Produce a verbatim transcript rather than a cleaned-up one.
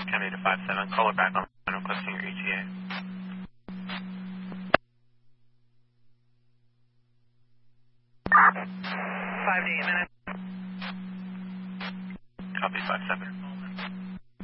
Kennedy to five seven, call her back on requesting your E T A. Five to eight minutes. Copy five seven.